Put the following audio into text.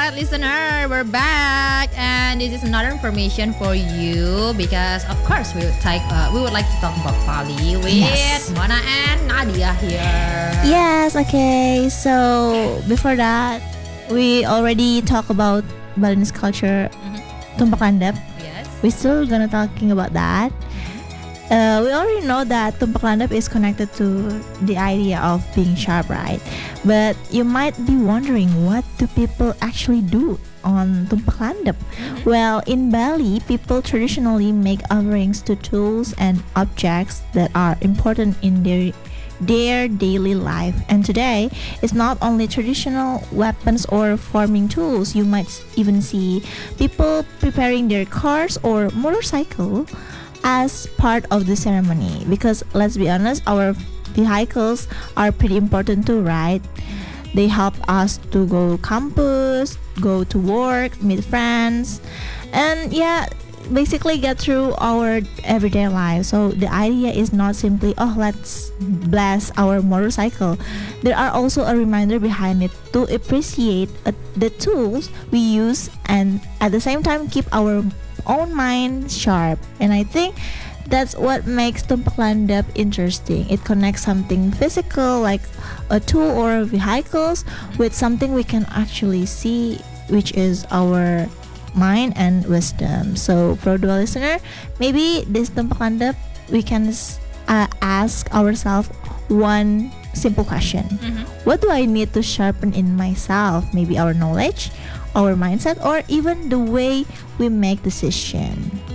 right, listener, we're back, and this is another information for you because, of course, we would like to talk about Bali with Mona and Nadia here. Yes, okay. So before that, we already talk about Balinese culture, Tumpak Landep. Yes. We're still gonna talking about that. We already know that Tumpak Landep is connected to the idea of being sharp, right? But you might be wondering, what do people actually do on Tumpak Landep? Well, in Bali, people traditionally make offerings to tools and objects that are important in their daily life. And today, it's not only traditional weapons or farming tools. You might even see people preparing their cars or motorcycle as part of the ceremony, because let's be honest, our vehicles are pretty important too, right? They help us to go campus, go to work, meet friends, and basically get through our everyday life. So the idea is not simply, oh, let's bless our motorcycle. There are also a reminder behind it to appreciate the tools we use, and at the same time keep our own mind sharp. And I think that's what makes Tumpak Landep interesting. It connects something physical like a tool or vehicles with something we can actually see, which is our mind and wisdom. So for the listener, maybe this Tumpak Landep, we can ask ourselves one simple question. What do I need to sharpen in myself? Maybe our knowledge, our mindset, or even the way we make decision.